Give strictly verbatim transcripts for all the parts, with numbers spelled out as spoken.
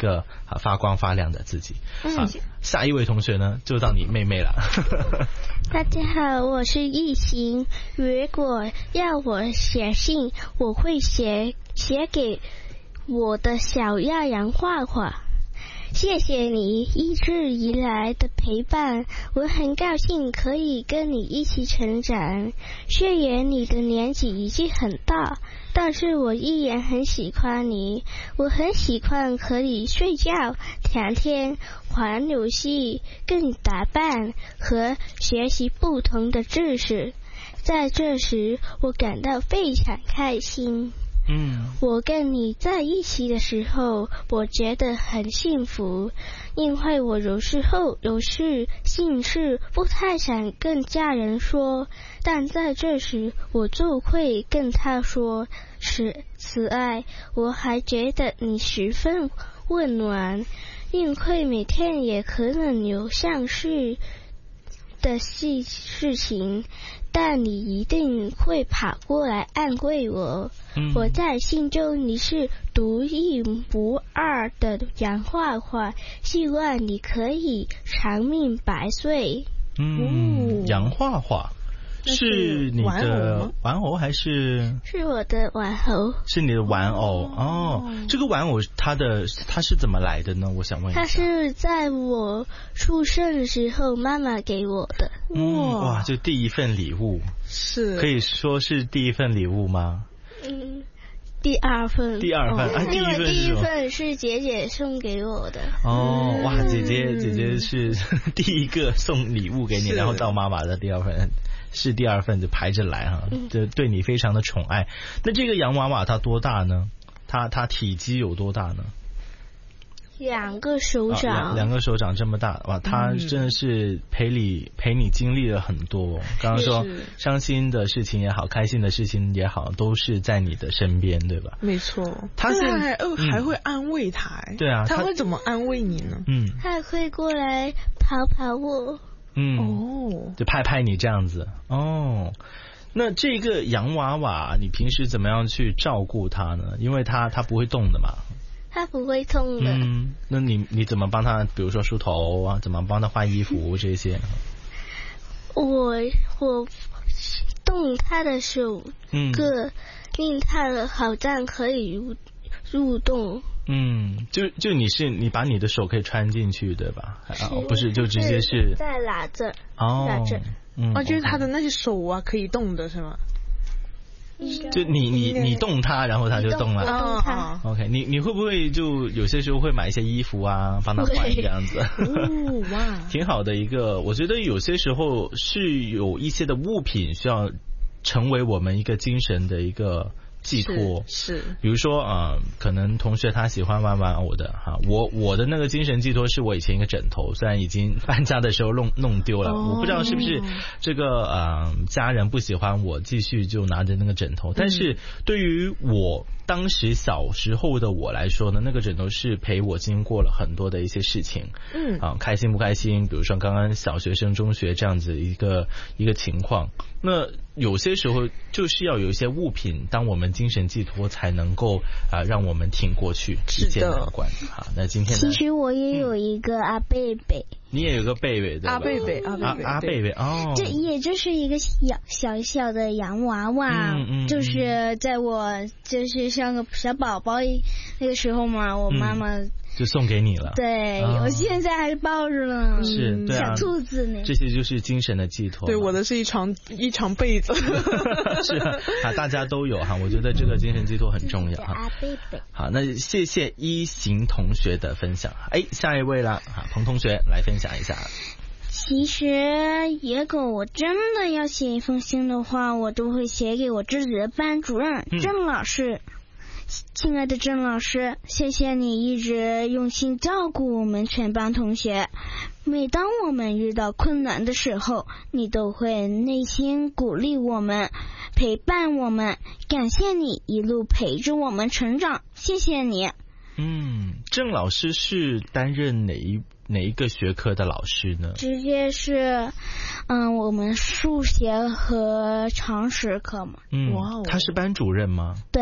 个啊发光发亮的自己。 嗯、 啊，下一位同学呢，就到你妹妹了。 大家好，我是艺行。如果要我写信，我会写写给我的小亚阳画画。谢谢你一直以来的陪伴，我很高兴可以跟你一起成长。虽然你的年纪已经很大，但是我依然很喜欢你。我很喜欢和你睡觉、聊天、玩游戏、跟你打扮和学习不同的知识。在这时，我感到非常开心。 嗯， 我跟你在一起的时候，我觉得很幸福，因为我有时候有事心事不太想跟家人说，但在这时我就会跟他说。此此外，我还觉得你十分温暖，因为每天也可能有相似的事事情，但你一定会跑过来安慰我。嗯、我在心中你是独一无二的洋画画，希望你可以长命百岁。 嗯，洋画画是你的玩偶还是？ 是我的玩偶。 是你的玩偶 哦, 哦。这个玩偶它的它是怎么来的呢？我想问一下。 它是在我出生的时候妈妈给我的。 嗯，哇，就第一份礼物。 是。 可以说是第一份礼物吗？ 嗯，第二份。 第二份、哦、啊，第一份是第一份是姐姐送给我的。 哦，哇，姐姐姐姐是第一个送礼物给你，然后到妈妈的第二份。是第二份就排着来哈，就对你非常的宠爱。那这个洋娃娃它多大呢？它它体积有多大呢？ 两个手掌、 啊、两, 两个手掌这么大哇！它真的是陪你、嗯、陪你经历了很多。刚刚说伤心的事情也好，开心的事情也好，都是在你的身边，对吧？ 没错。 他是还、嗯、还会安慰他。 对啊， 他会怎么安慰你呢？ 嗯， 他会过来跑跑我。 嗯哦， 就拍拍你这样子哦。那这个洋娃娃，你平时怎么样去照顾它呢？因为它它不会动的嘛。 它不会动的。 嗯，那你你怎么帮它？比如说梳头啊，怎么帮它换衣服这些？ 我我动它的手，嗯，个令它的好像可以入入动。 嗯，就就你是你把你的手可以穿进去对吧？哦，不是，就直接是在拿着哦， 拿着， 嗯， 哦，就是他的那些手啊可以动的是吗？ 就你你你动它，然后它就动了。 动它。 OK， 你你会不会就有些时候会买一些衣服啊，帮它换这样子？ 哦哇， 挺好的一个，我觉得有些时候是有一些的物品需要成为我们一个精神的一个。寄托是, 是， 比如说呃，可能同学他喜欢玩玩偶的哈，我我的那个精神寄托是我以前一个枕头，虽然已经搬家的时候弄弄丢了，哦、我不知道是不是这个呃家人不喜欢我继续就拿着那个枕头，但是对于我当时小时候的我来说呢，那个枕头是陪我经过了很多的一些事情，嗯啊，开心不开心，比如说刚刚小学生、中学这样子一个一个情况，那有些时候就是要有一些物品，当我们精神寄托才能够啊、呃、让我们挺过去一切难关啊。那今天呢， 其实我也有一个阿贝贝。 嗯，你也有个贝贝对吧？ 阿贝贝，阿贝贝， 阿贝贝哦， 这也就是一个小小小的洋娃娃，嗯嗯、就是在我就是像个小宝宝那个时候嘛，我妈妈、嗯。 就送给你了， 对、啊、我现在还抱着呢， 是，对啊， 小兔子呢， 这些就是精神的寄托。 对，我的是一床一床被子， 是啊，大家都有哈，我觉得这个精神寄托很重要哈。好，那谢谢一行同学的分享，哎，下一位了啊，彭同学来分享一下。 其实如果我真的要写一封信的话，我都会写给我自己的班主任郑老师。嗯，亲爱的郑老师，谢谢你一直用心照顾我们全班同学，每当我们遇到困难的时候，你都会内心鼓励我们，陪伴我们，感谢你一路陪着我们成长，谢谢你。 嗯，郑老师是担任哪一哪一个学科的老师呢？ 直接是嗯，我们数学和常识课嘛。 嗯，哇哦，他是班主任吗？ 对，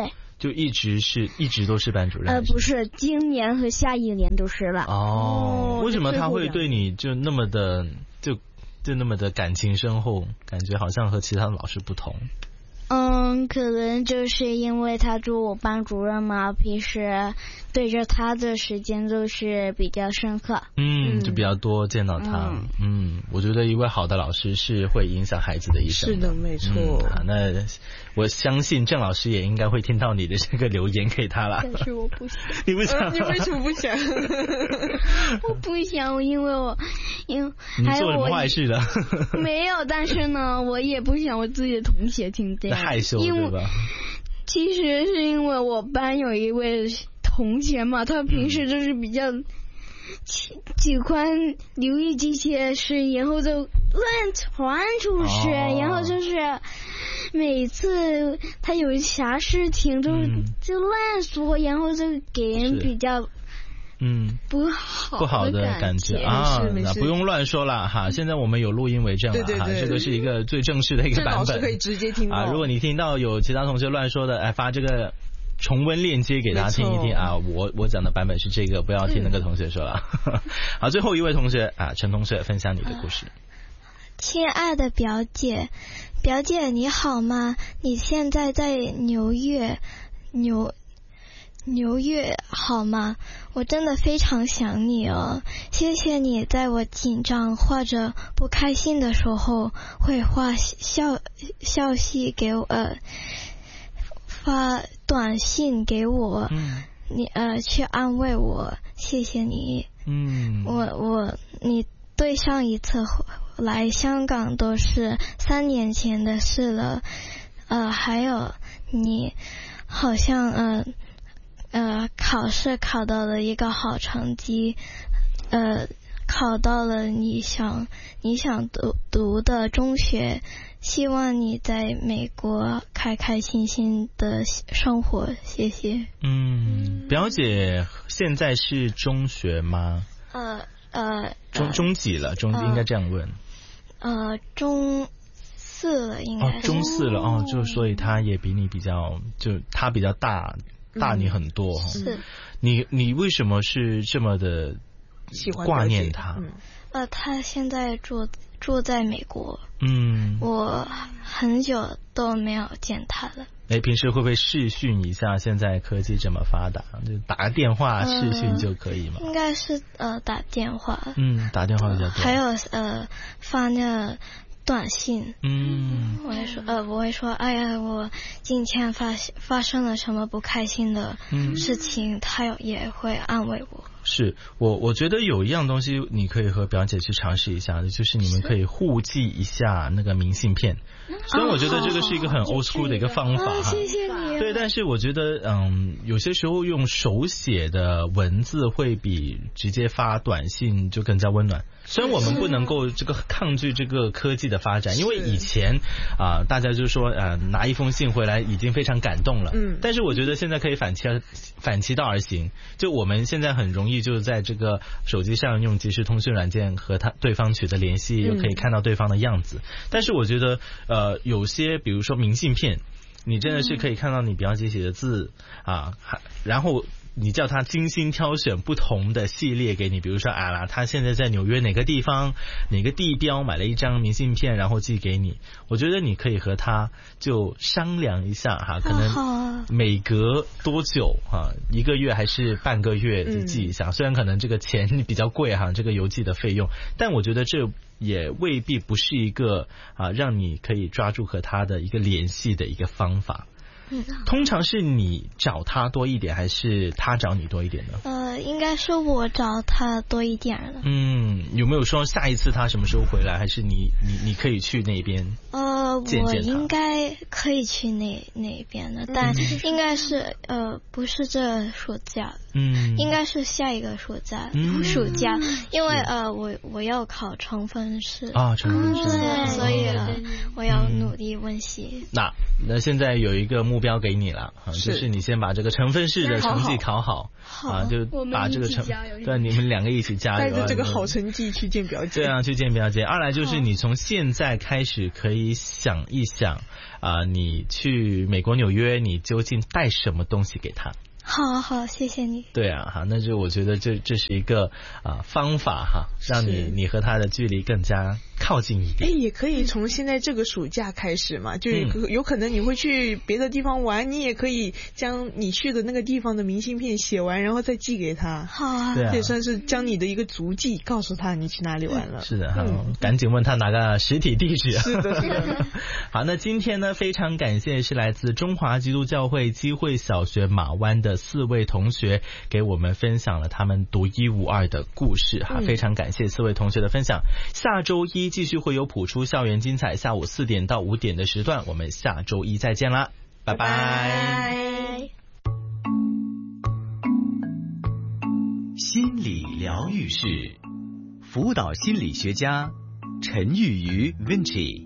就一直是一直都是班主任？ 呃，不是，今年和下一年都是了。 哦，为什么他会对你就那么的就就那么的感情深厚，感觉好像和其他的老师不同？ 嗯，可能就是因为他做我班主任嘛，平时对着他的时间就是比较深刻。 嗯，就比较多见到他。嗯，嗯我觉得一位好的老师是会影响孩子的一生的。 是的，没错。 嗯啊、那我相信郑老师也应该会听到你的这个留言给他了。 但是我不想。 你不想、呃？ 你为什么不想？ 我不想，因为我因为你做什么坏事的？ 没有，但是呢，我也不想我自己的同学听这样。 害羞对吧？ 其实是因为我班有一位同学嘛，他平时就是比较喜喜欢留意这些事，然后就乱传出去，哦、然后就是每次他有啥事情就、嗯、就乱说，然后就给人比较。 嗯， 不好不好的感觉啊，那不用乱说了哈。现在我们有录音为证了哈， 对对对这个是一个最正式的一个版本， 可以直接听到啊。如果你听到有其他同学乱说的，哎，发这个重温链接给大家听一听啊。我我讲的版本是这个，不要听那个同学说了。嗯、好，最后一位同学啊，陈同学分享你的故事。 亲爱的表姐，表姐你好吗？你现在在纽约，纽。纽约好吗？我真的非常想你哦，谢谢你在我紧张或者不开心的时候会发消消息给我，呃，发短信给我，嗯、你呃去安慰我，谢谢你。嗯，我我你对上一次来香港都是三年前的事了，呃，还有你好像呃。呃，考试考到了一个好成绩，呃，考到了你想你想读读的中学，希望你在美国开开心心的生活，谢谢。 嗯，表姐现在是中学吗？ 呃呃， 中中几了？中、呃、应该这样问。 呃，中四了，应该是。 哦，中四了哦，就所以他也比你比较，就他比较大。大你很多， 嗯、是你你为什么是这么的挂念他？ 嗯、呃，他现在住住在美国， 嗯， 我很久都没有见他了。 哎，平时会不会视讯一下？现在科技这么发达，就打个电话视讯就可以吗？ 呃、应该是呃打电话， 嗯，打电话比较多。 还有呃发那短信， 嗯， 我会说，呃，我会说，哎呀，我今天发发生了什么不开心的事情，嗯、他也会安慰我。 是我，我觉得有一样东西你可以和表姐去尝试一下的，就是你们可以互寄一下那个明信片。虽然我觉得这个是一个很 old school 的一个方法哈、 哦，谢谢你。 对，但是我觉得，嗯，有些时候用手写的文字会比直接发短信就更加温暖。虽然我们不能够这个抗拒这个科技的发展，因为以前啊、呃，大家就说啊、呃，拿一封信回来已经非常感动了。嗯。但是我觉得现在可以反其反其道而行，就我们现在很容易就在这个手机上用即时通讯软件和他对方取得联系，又可以看到对方的样子。嗯、但是我觉得呃，有些比如说明信片，你真的是可以看到你表姐写的字啊，然后。你叫他精心挑选不同的系列给你，比如说啊啦，他现在在纽约哪个地方哪个地标买了一张明信片，然后寄给你。我觉得你可以和他就商量一下哈，可能每隔多久哈，一个月还是半个月就寄一下。虽然可能这个钱比较贵哈，这个邮寄的费用，但我觉得这也未必不是一个啊让你可以抓住和他的一个联系的一个方法。通常是你找他多一点，还是他找你多一点呢？ 呃，应该是我找他多一点了。 嗯，有没有说下一次他什么时候回来，还是你你你可以去那边？ 呃，我应该可以去那那边的，但应该是呃不是这暑假。 嗯， 应该是下一个暑假， 嗯、 暑假，因为呃，我我要考成分试啊，成分试， 对，所以呃，我要努力温习。 那那现在有一个目标给你了啊，就是你先把这个成分试的成绩考好， 好啊，就把这个成，对，你们两个一起加油， 带着这个好成绩去见表姐。 对啊，去见表姐。二来就是你从现在开始可以想一想啊、呃，你去美国纽约，你究竟带什么东西给他？ 好好，谢谢你。 对啊，哈，那就我觉得这这是一个啊、呃、方法哈，让你你和他的距离更加靠近一点。 哎，也可以从现在这个暑假开始嘛，就有有可能你会去别的地方玩，你也可以将你去的那个地方的明信片写完，然后再寄给他。 好啊， 对啊， 也算是将你的一个足迹告诉他你去哪里玩了。 是的，好，嗯、赶紧问他哪个实体地址。 是的，是的。 好，那今天呢，非常感谢是来自中华基督教会基会小学马湾的四位同学给我们分享了他们独一无二的故事哈，嗯、非常感谢四位同学的分享。下周一继续会有谱出校园精彩，下午四点到五点的时段，我们下周一再见啦，拜拜。拜拜。 心理疗愈室，辅导心理学家陈玉瑜 Vinci。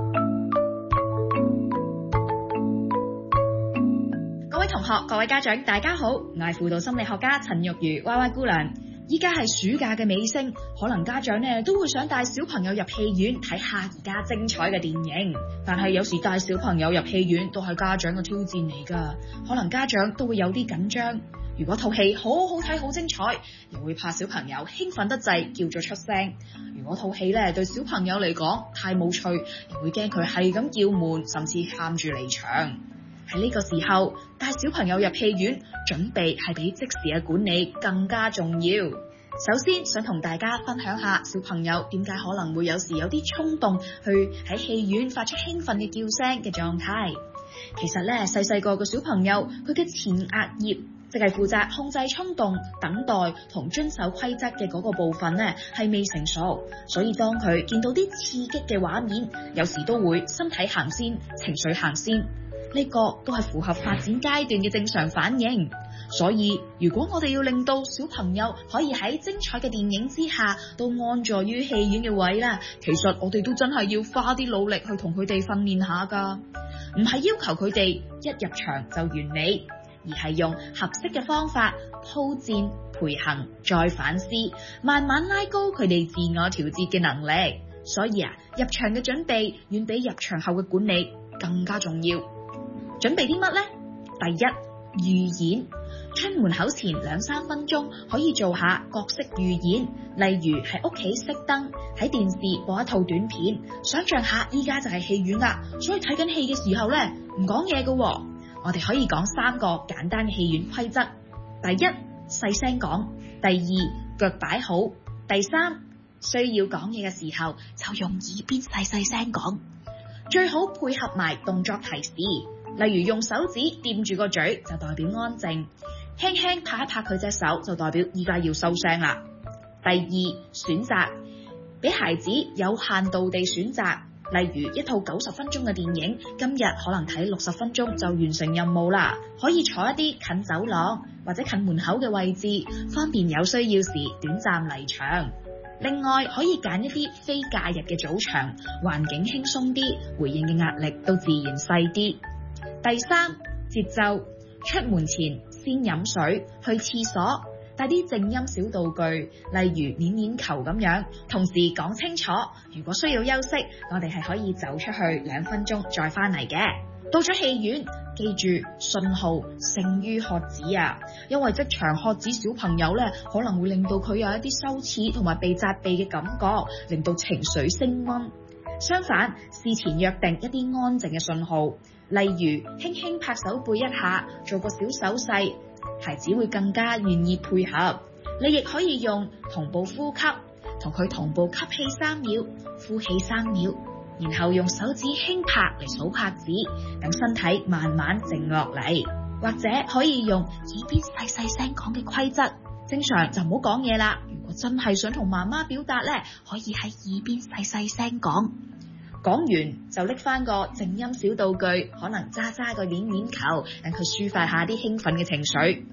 各位同學、各位家長，大家好，我係輔導心理學家陳玉瑜 Y Y 姑娘。依家係暑假嘅尾聲，可能家長呢都會想帶小朋友入戲院睇下而家精彩嘅電影，但係有時帶小朋友入戲院都係家長嘅挑戰嚟㗎，可能家長都會有啲緊張。如果套戲好好睇好精彩，又會怕小朋友興奮得滯叫咗出聲；如果套戲呢對小朋友嚟講太冇趣，又會驚佢係咁叫悶，甚至喊住離場。喺呢個時候，帶小朋友入戲院，準備係比即時嘅管理更加重要。首先想同大家分享下小朋友點解可能會有時有啲衝動去喺戲院發出興奮嘅叫聲嘅狀態。其實咧，細細個嘅小朋友佢嘅前額葉，即係負責控制衝動、等待同遵守規則嘅嗰個部分呢，係未成熟，所以當佢見到啲刺激嘅畫面，有時都會身體行先，情緒行先。呢個都係符合發展階段嘅正常反應，所以如果我哋要令到小朋友可以喺精彩嘅電影之下都安坐於戲院嘅位啦，其實我哋都真係要花啲努力去同佢哋訓練下㗎，唔係要求佢哋一入場就完美，而係用合適嘅方法鋪墊、陪行、再反思，慢慢拉高佢哋自我調節嘅能力。所以啊，入場嘅準備遠比入場後嘅管理更加重要。準備啲乜呢？第一，預演。出門口前兩三分鐘可以做下角色預演，例如喺屋企熄燈，喺電視播一套短片，想像下依家就係戲院啦，所以睇緊戲嘅時候呢，唔講嘢嘅喎。我哋可以講三個簡單嘅戲院規則：第一，細聲講；第二，腳擺好；第三，需要講嘢嘅時候就用耳邊細細聲講，最好配合埋動作提示。例如用手指掂住個嘴就代表安靜，輕輕拍一拍佢隻手就代表依家要收聲啦。第二，選擇，俾孩子有限度地選擇，例如一套九十分鐘嘅電影，今日可能睇六十分鐘就完成任務啦，可以坐一啲近走廊或者近門口嘅位置，方便有需要時短暫離場。另外可以揀一啲非假日嘅早場，環境輕鬆啲，回應嘅壓力都自然細啲。第三，節奏，出門前先飲水，去廁所，帶啲靜音小道具，例如黏黏球咁樣，同時講清楚，如果需要休息，我哋係可以走出去兩分鐘再返嚟嘅。到咗戲院，記住信號勝於喝止啊！因為即場喝止小朋友咧，可能會令到佢有一啲羞恥同埋被責備嘅感覺，令到情緒升溫。相反，事前約定一啲安靜嘅信號，例如輕輕拍手背一下，做個小手勢，孩子會更加願意配合。你亦可以用同步呼吸，同佢同步吸氣三秒，呼氣三秒，然後用手指輕拍嚟數拍子，等身體慢慢靜落嚟。或者可以用耳邊細細聲講嘅規則，正常就唔好講嘢啦。如果真係想同媽媽表達呢，可以喺耳邊細細聲講。講完就拎翻個靜音小道具，可能揸揸個黏黏球，讓佢抒發下啲興奮嘅情緒。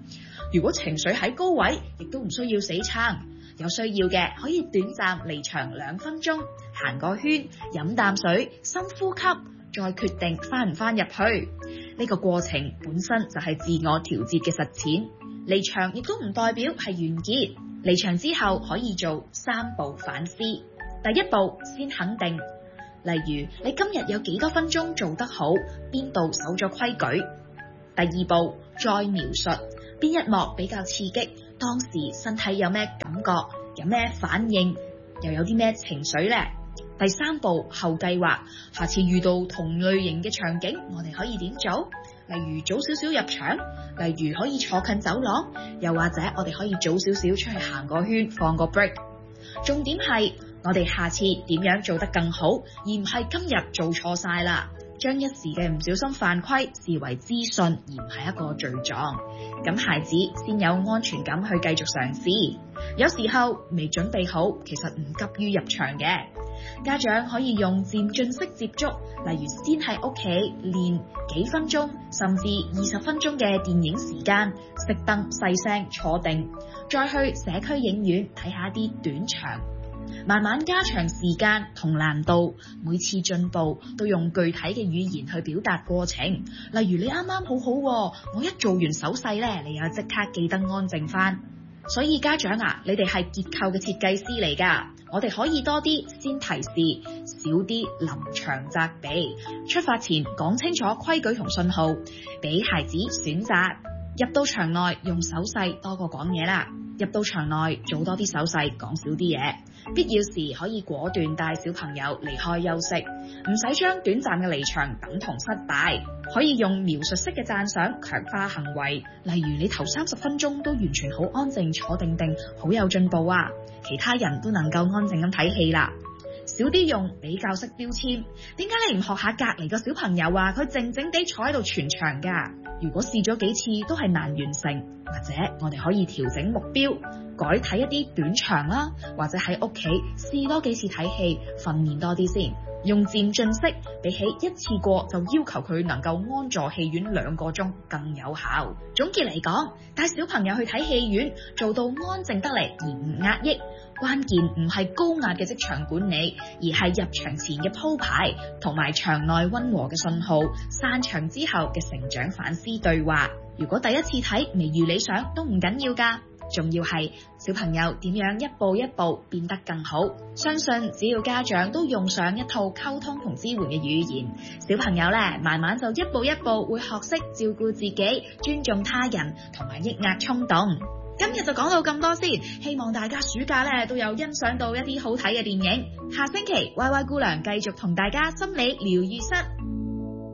如果情緒喺高位，亦都唔需要死撐，有需要嘅可以短暫離場兩分鐘，行個圈，飲啖水，深呼吸，再決定翻唔翻入去。呢個過程本身就係自我調節嘅實踐。離場亦都唔代表係完結，離場之後可以做三步反思。第一步，先肯定，例如你今日有幾多分鐘做得好，邊度守咗規矩。第二步，再描述邊一幕比較刺激，當時身體有咩感覺，有咩反應，又有啲咩情緒呢？第三步，後計劃，下次遇到同類型嘅場景，我哋可以點做？例如早少少入場，例如可以坐近走廊，又或者我哋可以早少少出去行個圈，放個 break。重點係我哋下次點樣做得更好，而唔係今日做錯晒啦。將一時嘅唔小心犯規視為資訊，而唔係一個罪狀，咁孩子先有安全感去繼續嘗試。有時候未準備好，其實唔急於入場嘅。家長可以用漸進式接觸，例如先喺屋企練幾分鐘，甚至二十分鐘嘅電影時間，熄燈細聲坐定，再去社區影院睇下啲短場，慢慢加長時間同難度，每次進步都用具體嘅語言去表達過程。例如你啱啱好好，我一做完手勢咧，你又即刻記得安靜翻。所以家長啊，你哋係結構嘅設計師嚟㗎，我哋可以多啲先提示，少啲臨場責備。出發前講清楚規矩同信號，俾孩子選擇。入到場內用手勢多過講嘢啦，入到場內做多啲手勢，講少啲嘢。必要時可以果斷帶小朋友離開休息，唔使將短暫嘅離場等同失敗。可以用描述式嘅讚賞強化行為，例如你頭三十分鐘都完全好安靜坐定定，好有進步啊！其他人都能夠安靜咁睇戲啦。少啲用比較式標籤，點解你唔學下隔離個小朋友啊？佢靜靜地坐喺度全場㗎。如果試咗幾次都係難完成，或者我哋可以調整目標，改睇一啲短場啦，或者喺屋企試多幾次睇戲，訓練多啲先。用漸進式比起一次過就要求佢能夠安坐戲院兩個鐘更有效。總結嚟講，帶小朋友去睇戲院，做到安靜得嚟而唔壓抑。關鍵唔係高壓嘅職場管理，而係入場前嘅鋪排，同埋場內溫和嘅信號，散場之後嘅成長反思對話。如果第一次睇未如理想都唔緊要㗎，重要係小朋友點樣一步一步變得更好。相信只要家長都用上一套溝通同支援嘅語言，小朋友咧慢慢就一步一步會學識照顧自己、尊重他人同埋抑壓衝動。今日就講到咁多先，希望大家暑假咧都有欣賞到一啲好睇嘅電影。下星期 Y Y 姑娘繼續同大家心理療癒室。